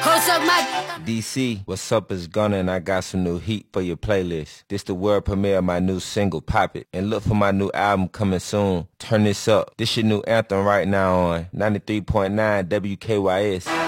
DC, what's up is Gunna and I got some new heat for your playlist. This the world premiere of my new single, Pop It. And look for my new album coming soon. Turn this up. This your new anthem right now on 93.9 WKYS.